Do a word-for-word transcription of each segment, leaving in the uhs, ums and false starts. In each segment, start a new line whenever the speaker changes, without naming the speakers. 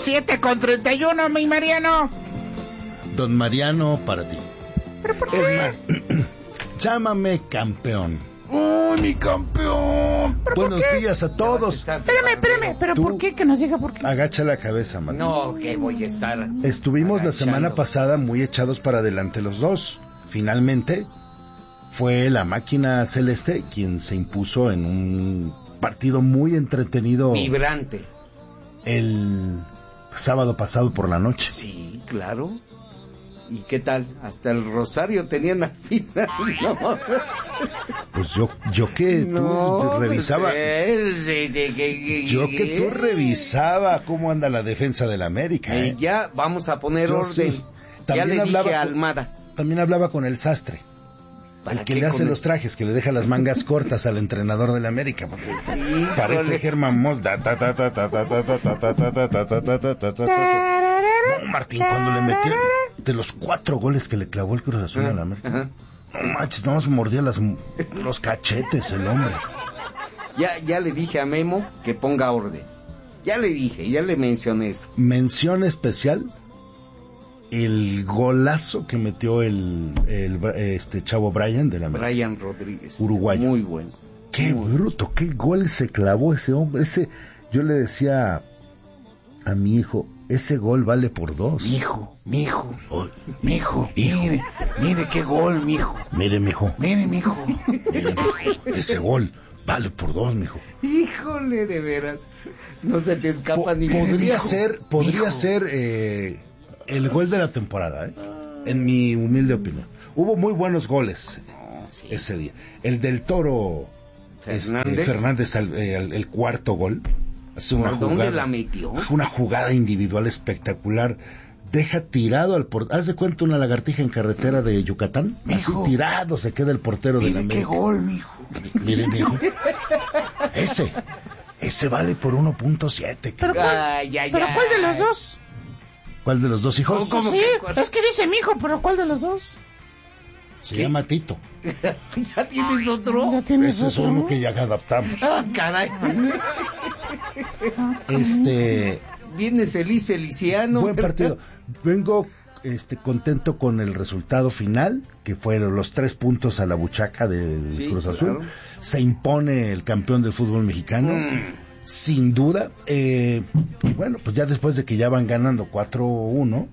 siete con treinta y uno, mi Mariano.
Don Mariano, para ti.
¿Pero por qué?
Es más, llámame campeón.
¡Uy, mi campeón!
Buenos días a todos.
Espérame, espérame, ¿pero
Tú-
por qué? Que nos diga por qué.
Agacha la cabeza, Martín.
No, que voy a estar.
Estuvimos la
agachando.
semana pasada muy echados para adelante los dos. Finalmente, fue la máquina celeste quien se impuso en un partido muy entretenido
Vibrante.
el sábado pasado por la noche.
Sí, claro. ¿Y qué tal? Hasta el Rosario tenían al final. No,
Pues yo, yo que tú
no,
revisaba,
pues, sí, sí, que-
yo que tú revisaba cómo anda la defensa del América.
Eh,
¿eh?
ya vamos a poner
Yo
orden.
sí.
Ya
También
le
hablaba
dije a
con-
Almada.
También hablaba con el sastre,
¿Para
el que
qué
le hace
con
los
el-
trajes, que le deja las mangas cortas al entrenador del América, porque
Sí,
parece
híjole.
Germán Molda. Ta, ta, ta, ta, ta, ta, ta, ta, ta, ta, ta, ta, ta, ta, ta, ta, ta. No, Martín, cuando le metió de los cuatro goles que le clavó el Cruz Azul a la América,
Ajá.
no manches, no se mordía las, los cachetes el hombre.
Ya, ya le dije a Memo que ponga orden. Ya le dije, ya le mencioné eso.
Mención especial, el golazo que metió el, el este chavo Brian de la América.
Brian Rodríguez.
Uruguayo.
Muy bueno.
Qué
Muy
bruto, qué gol se clavó ese hombre. Ese, yo le decía a mi hijo, ese gol vale por dos.
Mijo, mijo, mijo, mire, mire qué gol, mijo.
Mire, mijo,
Mire, mijo.
mire, mijo, ese gol vale por dos, mijo.
Híjole, de veras. No se te escapa
Po-
ni
podría
mijo.
ser, podría
Mijo.
ser eh, el gol de la temporada, ¿eh? En mi humilde opinión. Hubo muy buenos goles
Sí.
ese día. El del Toro
Fernández.
este, Fernández al- eh, al- el cuarto gol. Hace una
¿Por dónde
jugada,
la metió?
una jugada individual espectacular. Deja tirado al portero. Haz de cuenta una lagartija en carretera de Yucatán.
Mijo.
Así tirado se queda el portero de la
Mire qué
América.
gol, mijo.
Mire, mijo. Ese. Ese vale por uno punto siete.
¿Pero cuál,
Ay, ay,
¿pero
ay.
cuál de los dos?
¿Cuál de los dos hijos?
¿Cómo?
Sí,
que cuál?
es que dice mijo, pero ¿cuál de los dos?
Se llama Tito.
¿Ya tienes otro?
Ya tienes
Ese es
otro,
uno
¿no?
que ya adaptamos.
Ah, caray.
Este,
Vienes feliz, Feliciano.
buen partido. Vengo este contento con el resultado final, que fueron los tres puntos a la buchaca del
Sí,
Cruz Azul.
claro.
Se impone el campeón del fútbol mexicano,
Mm.
sin duda. Eh, y bueno, pues ya después de que ya van ganando cuatro uno,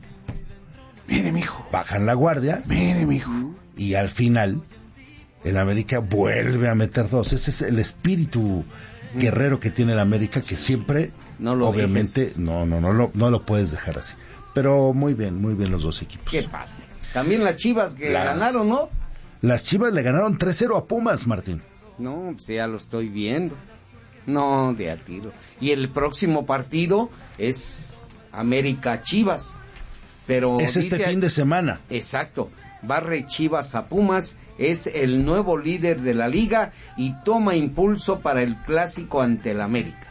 Mire, mijo.
bajan la guardia
Mire, mijo.
y al final el América vuelve a meter dos. Ese es el espíritu guerrero que tiene el América, que siempre,
No lo
obviamente,
dejes.
no, no, no, lo, no lo puedes dejar así. Pero muy bien, muy bien los dos equipos.
Qué padre. También las Chivas que
La-
ganaron, ¿no?
Las Chivas le ganaron tres cero a Pumas, Martín.
No, pues ya lo estoy viendo. No, de a tiro. Y el próximo partido es América Chivas. Pero
Es este
dice-
fin de semana.
Exacto. Barre Chivas a Pumas, es el nuevo líder de la liga y toma impulso para el clásico ante el América.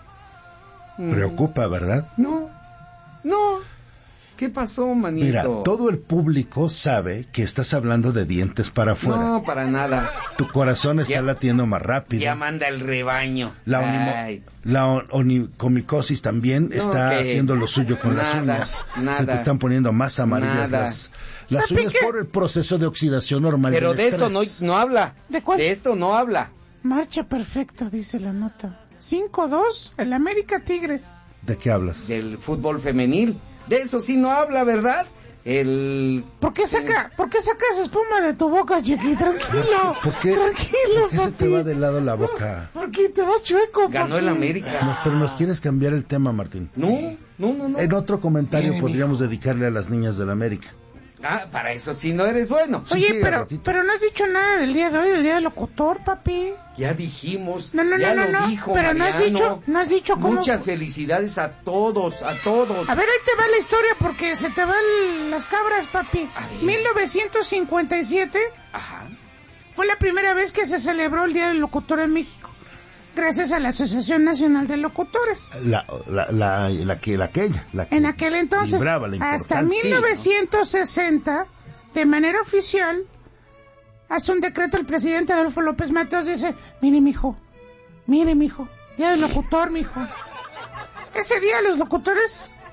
Mm.
Preocupa, ¿verdad?
No, no. ¿Qué pasó, manito?
Mira, todo el público sabe que estás hablando de dientes para afuera.
No, para nada.
Tu corazón está
Ya-
latiendo más rápido.
Ya manda el rebaño.
La, onimo-
Ay,
la on- onicomicosis también
No,
está
que-
haciendo lo suyo con las
nada,
uñas.
nada.
Se te están poniendo más amarillas
Nada.
las, las
Papi,
uñas
¿qué?
por el proceso de oxidación normal.
pero
del
de esto no,
estrés.
no habla.
¿De cuál?
De esto no habla.
Marcha perfecta, dice la nota. cinco dos, el América Tigres.
¿De qué hablas?
Del fútbol femenil. De eso sí no habla, ¿verdad? El...
¿Por qué saca, ¿por qué sacas espuma de tu boca, chiqui? Tranquilo.
¿Por qué,
Tranquilo,
¿por qué se te
papi.
va de lado la boca?
Porque te vas chueco,
Ganó el
papi.
América.
No, pero nos quieres cambiar el tema, Martín.
No, no, no, no.
En otro comentario
Mire,
podríamos dedicarle a las niñas del América.
Ah, para eso sí no eres bueno.
Sí,
Oye,
sí,
pero,
ratito.
pero no has dicho nada del día de hoy, del día del locutor, papi.
Ya dijimos,
No, no,
ya
no,
lo
no, no,
dijo
pero no has
Mariano.
dicho, no has dicho cómo.
Muchas felicidades a todos, a todos.
A ver, ahí te va la historia porque se te van las cabras, papi.
A ver.
mil novecientos cincuenta y siete
Ajá.
fue la primera vez que se celebró el Día del Locutor en México, gracias a la Asociación Nacional de Locutores.
La, la, la, la que, la aquella, la que
En aquel entonces,
vibraba la
hasta
importancia.
mil novecientos sesenta, de manera oficial, hace un decreto el presidente Adolfo López Mateos, dice, mire mijo, mire mijo, Día del Locutor, mijo. Ese día los locutores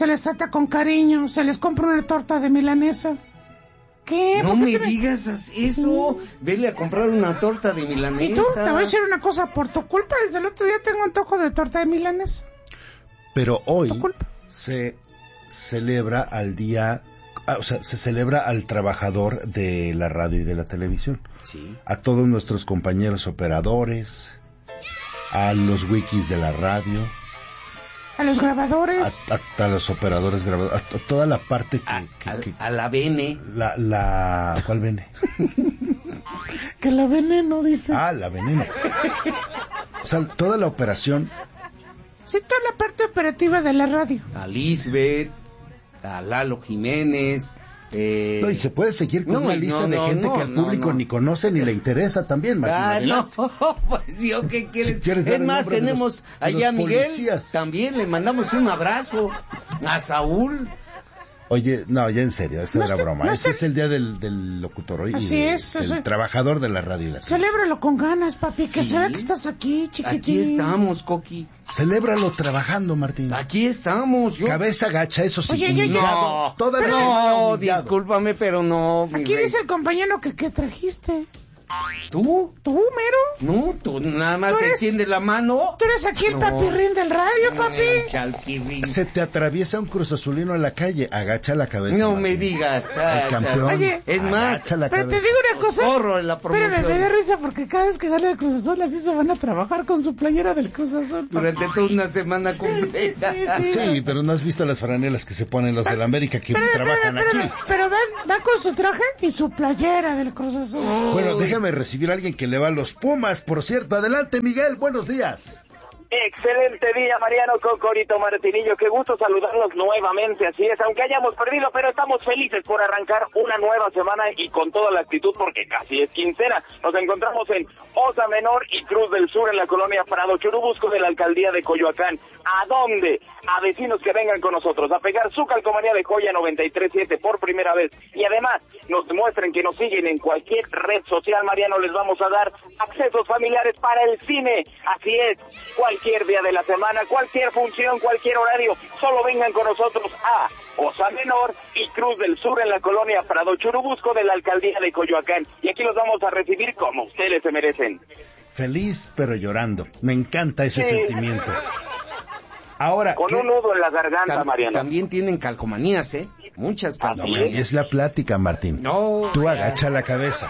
se les trata con cariño, se les compra una torta de milanesa. ¿Qué?
No
¿Por qué
me
te-
digas eso. Vele a comprar una torta de milanesa.
Y tú, te voy a decir una cosa, por tu culpa, desde el otro día tengo antojo de torta de milanesa.
Pero hoy
Tu culpa.
se celebra al día, ah, o sea, se celebra al trabajador de la radio y de la televisión.
Sí.
A todos nuestros compañeros operadores, a los wikis de la radio,
A los grabadores.
a, a- a los operadores grabadores, a, a toda la parte que...
A,
que-
a-
que-
a la Bene.
la, la... ¿Cuál vene?
Que la veneno, dice.
Ah, la veneno. O sea, toda la operación.
Sí, toda la parte operativa de la radio.
A Lisbeth. A Lalo Jiménez. Eh...
No, y se puede seguir con
No,
una
no,
lista de
no,
gente
no,
que al
no,
público
no.
ni conoce ni le interesa también, Martín.
Ah,
adelante.
no, pues yo qué quieres.
Si quieres dar
es
el
más,
nombre de
tenemos
los- de
allá a
los
Miguel,
policías.
también le mandamos un abrazo. A Saúl.
Oye, no, ya en serio, esa
No
era
está-
broma.
no
Ese
está-
es el día del, del locutor hoy.
Así
y de-
es,
del
o sea,
trabajador de la radio y la televisión.
Celébralo con ganas, papi, que
Sí.
se vea que estás aquí, chiquitín.
Aquí estamos, Coqui.
Celébralo trabajando, Martín.
Aquí estamos. Yo...
Cabeza gacha, eso sí.
Oye, yo-
humillado,
No,
toda la semana
no,
humillado.
discúlpame, pero no. mi
Aquí
rey.
dice el compañero que, que trajiste.
¿Tú?
¿Tú, mero?
No, tú nada más
Tú
te
eres-
extiendes la mano.
Tú eres aquí el
No.
papirrín del radio, papi.
Eh, Chalpirrín.
Se te atraviesa un cruz azulino en la calle, agacha la cabeza.
No
Martín.
me digas. ah,
El
o sea,
campeón.
Oye,
es más,
agacha la
Pero te
cabeza.
digo una cosa.
Zorro en la promoción.
Espérame, me da risa porque cada vez que gana el Cruz Azul así se van a trabajar con su playera del Cruz Azul. papi.
durante toda una semana completa.
sí, sí, sí.
Sí, pero no has visto las franelas que se ponen los de la América que
Espérame,
trabajan
espérame,
aquí.
espérame, pero van, van con su traje y su playera del Cruz Azul.
Bueno, déjame recibir a alguien que le va a los Pumas, por cierto. Adelante, Miguel, buenos días.
Excelente día, Mariano Cocorito Martinillo. Qué gusto saludarlos nuevamente, así es, aunque hayamos perdido, pero estamos felices por arrancar una nueva semana y con toda la actitud porque casi es quincena. Nos encontramos en Osa Menor y Cruz del Sur en la colonia Prado Churubusco de la alcaldía de Coyoacán. ¿A dónde? A vecinos que vengan con nosotros a pegar su calcomanía de Joya noventa y tres punto siete por primera vez y además nos demuestren que nos siguen en cualquier red social, Mariano, les vamos a dar accesos familiares para el cine. Así es, cualquier día de la semana, cualquier función, cualquier horario, solo vengan con nosotros a Osa Menor y Cruz del Sur en la colonia Prado Churubusco de la alcaldía de Coyoacán. Y aquí los vamos a recibir como ustedes se merecen.
Feliz pero llorando. Me encanta ese
Sí.
sentimiento. Ahora,
Con
¿qué?
un nudo en la garganta,
Tam-
Mariano.
También tienen calcomanías, ¿eh? Muchas
No,
calcomanías.
es la plática, Martín.
No,
Tú
ya.
agacha la cabeza.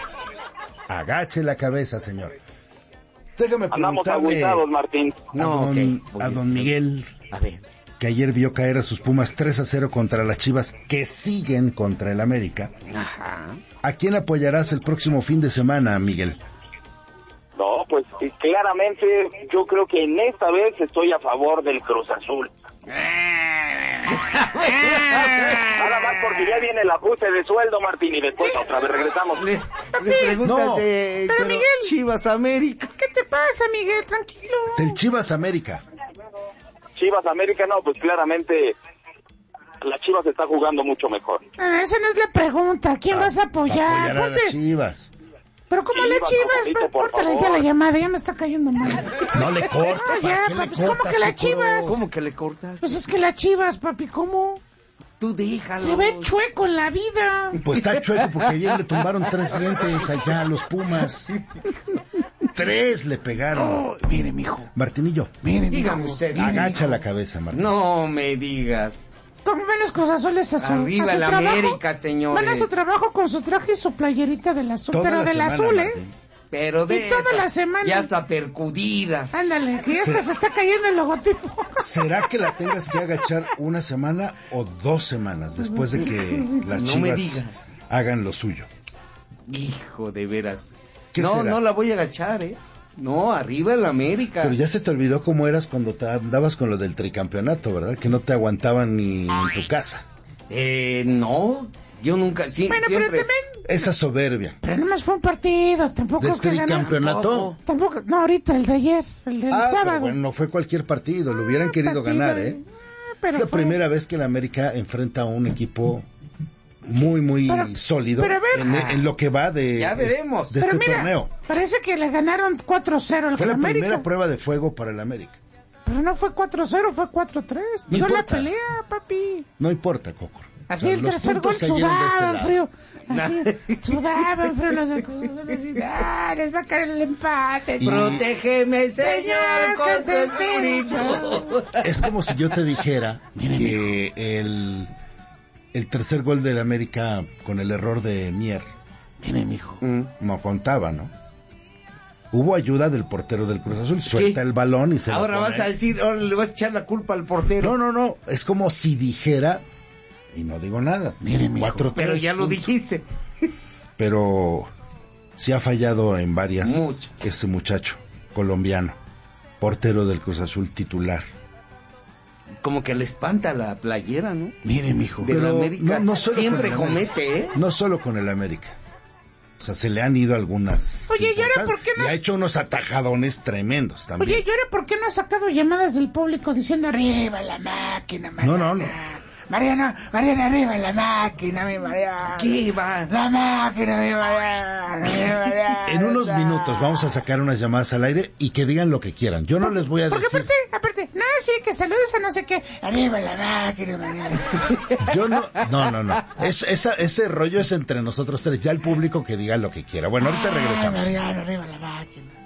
Agache la cabeza, señor. Déjame
Andamos
preguntarle
aguitados, Martín.
a,
No,
don,
ok,
a
pues,
don Miguel,
A ver.
que ayer vio caer a sus Pumas tres a cero contra las Chivas, que siguen contra el América.
Ajá.
¿A quién apoyarás el próximo fin de semana, Miguel?
No, pues eh, claramente yo creo que en esta vez estoy a favor del Cruz Azul. Nada más porque ya viene el ajuste de sueldo, Martín, y después otra vez regresamos.
Le, le preguntas
No,
de
pero Miguel.
Chivas América.
¿Qué te pasa, Miguel? Tranquilo.
Del Chivas América.
Chivas América, no, pues claramente la Chivas está jugando mucho mejor.
Ah, esa no es la pregunta. ¿Quién vas a apoyar?
Apoyar a las
Ponte-
Chivas.
Pero como
Chivas,
la Chivas,
Cocorito,
pero
por
córtale ya
favor.
la llamada, ya me está cayendo mal.
No le cortes.
No, ya,
¿para qué le
pues, ¿cómo
cortas,
que la
Cocoro?
Chivas?
¿Cómo que le cortas?
Pues es que la Chivas, papi, ¿cómo?
Tú déjalo.
Se ve chueco en la vida.
Pues está chueco porque ayer le tumbaron tres dientes allá a los Pumas. Tres le pegaron.
Oh, mire, mijo.
Martinillo,
Mire,
Dígame
mijo.
usted.
agacha la cabeza, Martín.
No me digas.
¿Cómo ven los Cruz Azules a su,
Arriba
a su
el
trabajo?
América, señores.
Van a su trabajo con su traje y su playerita del azul,
Toda
pero
la
del
semana,
azul, ¿eh?
Martín.
Pero de
Y toda
esa,
la semana.
ya está percudida.
Ándale, que ya hasta se está cayendo el logotipo.
¿Será que la tengas que agachar una semana o dos semanas después de que las
No me
Chivas
digas.
hagan lo suyo?
Hijo de veras.
¿Qué
No,
será?
no la voy a agachar, ¿eh? No, arriba el América.
Pero ya se te olvidó cómo eras cuando te andabas con lo del tricampeonato, ¿verdad? Que no te aguantaban ni en tu casa.
Eh, no. Yo nunca, sí,
Bueno,
siempre.
pero también...
Esa soberbia.
Pero nomás fue un partido, tampoco
¿De
es que ganaron.
tricampeonato?
Tampoco, no, ahorita, el de ayer, el del
Ah, pero
sábado.
bueno, no fue cualquier partido, lo hubieran
Ah,
querido
partido,
ganar, ¿eh?
ah, pero
Es la
fue-
primera vez que la América enfrenta a un equipo muy, muy
Pero-
sólido
pero a ver-
en, en lo que va de,
Ya veremos.
de
Pero
este
mira,
torneo.
parece que le ganaron cuatro cero al
Fue la
América.
primera prueba de fuego para el América.
Pero no fue cuatro cero, fue cuatro tres.
No
Dio la
importa.
pelea, papi.
No importa, Coco.
Así
O sea,
el
los
tercer gol
puntos cayeron de este
sudaban
lado.
frío. Así, sudaban frío los del Cruz Azul. Así, ah, les va a caer el empate.
Y-
Protégeme, Señor, con tu espíritu.
Es como si yo te dijera que el, el tercer gol del América con el error de Mier
Mire, mijo.
Mm.
no contaba, ¿no? Hubo ayuda del portero del Cruz Azul, suelta
¿Qué?
el balón y se
Ahora
lo pone.
vas a decir, ahora le vas a echar la culpa al portero.
No, no, no, es como si dijera, y no digo nada,
Mire, mijo.
cuatro,
Pero
tres
ya lo
puntos.
dijiste.
Pero sí ha fallado en varias
Muchas.
ese muchacho colombiano, portero del Cruz Azul titular.
Como que le espanta la playera, ¿no?
Mire, mijo.
De la
Pero
América.
no- no solo
Siempre
con el América.
comete, ¿eh?
No solo con el América. O sea, se le han ido algunas.
Oye, ¿y ahora por qué no
Y ha
has-
hecho unos atajadones tremendos también.
Oye, ¿y ahora por qué no ha sacado llamadas del público diciendo arriba la máquina, Mariana?
No, no, no.
Mariana, Mariana, arriba la máquina, mi Mariana.
¿Qué va?
La máquina, mi Mariana, mi Mariana.
En unos minutos vamos a sacar unas llamadas al aire y que digan lo que quieran. Yo no les voy a
Porque
decir.
aparte, aparte, no, sí, que saludes a no sé qué. Arriba la máquina, Mariana.
Yo no, no, no, no. Es, esa, ese rollo es entre nosotros tres. Ya el público que diga lo que quiera. Bueno, ahorita
Ay,
regresamos.
Mariana, arriba la máquina.